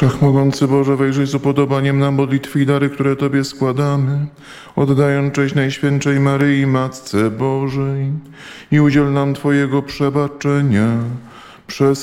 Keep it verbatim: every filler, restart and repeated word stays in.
Wszechmogący Boże, wejrzyj z upodobaniem na modlitwy i dary, które Tobie składamy, oddając cześć Najświętszej Maryi, Matce Bożej, i udziel nam Twojego przebaczenia przez